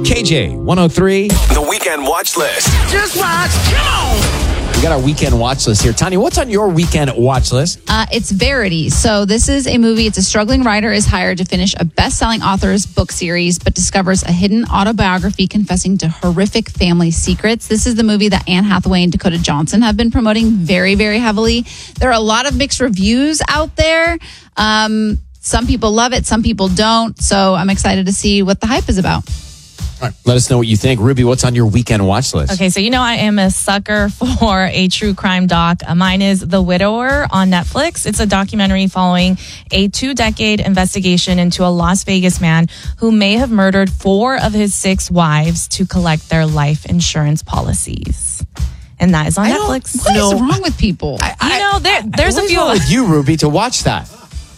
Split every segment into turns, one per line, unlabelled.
KJ 103.
The Weekend Watch List.
Just watch. Come on.
We got our weekend watch list here. Tanya, what's on your weekend watch list?
It's Verity. So this is a movie. It's a struggling writer is hired to finish a best-selling author's book series, but discovers a hidden autobiography confessing to horrific family secrets. This is the movie that Anne Hathaway and Dakota Johnson have been promoting very, very heavily. There are a lot of mixed reviews out there. Some people love it. Some people don't. So I'm excited to see what the hype is about.
All right, let us know what you think. Ruby, what's on your weekend watch list?
Okay, so I am a sucker for a true crime doc. Mine is The Widower on Netflix. It's a documentary following a 2-decade investigation into a Las Vegas man who may have murdered 4 of his 6 wives to collect their life insurance policies. And that is on Netflix.
What is wrong with people?
There's a few
wrong with you, Ruby, to watch that.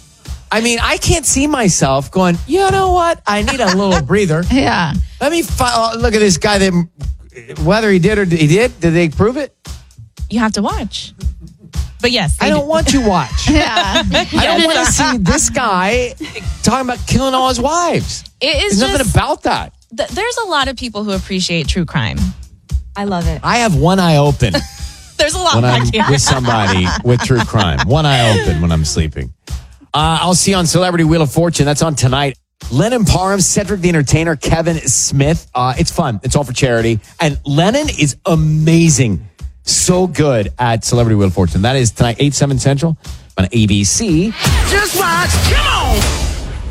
I mean, I can't see myself going, you know what? I need a little breather.
Yeah.
Let me look at this guy that, whether he did or did they prove it?
You have to watch. But yes.
I don't want to watch.
Yeah.
I don't want to see this guy talking about killing all his wives.
There's
nothing about that.
There's a lot of people who appreciate true crime. I love it.
I have one eye open.
There's a lot
when
back
I'm
here.
with somebody with true crime. One eye open when I'm sleeping. I'll see you on Celebrity Wheel of Fortune. That's on tonight. Lennon Parham, Cedric the Entertainer, Kevin Smith. It's fun. It's all for charity. And Lennon is amazing. So good at Celebrity Wheel of Fortune. That is tonight, 8/7 Central on ABC.
Just watch. Come on.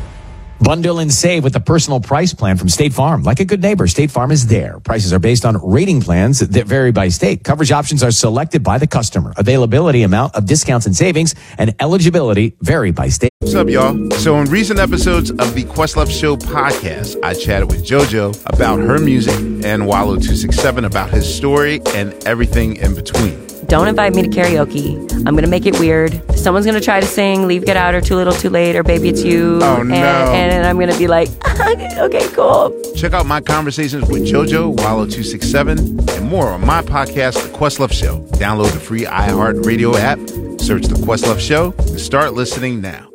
Bundle and save with the personal price plan from State Farm. Like a good neighbor, State Farm is there. Prices are based on rating plans that vary by state. Coverage options are selected by the customer. Availability, amount of discounts and savings, and eligibility vary by state.
What's up, y'all? So in recent episodes of the Questlove Show podcast, I chatted with JoJo about her music and Wallow267 about his story and everything in between.
Don't invite me to karaoke. I'm going to make it weird. Someone's going to try to sing Leave, Get Out, or Too Little, Too Late, or Baby, It's You.
Oh, no.
And I'm going to be like, okay, cool.
Check out my conversations with JoJo, Wallow267, and more on my podcast, The Questlove Show. Download the free iHeartRadio app, search The Questlove Show, and start listening now.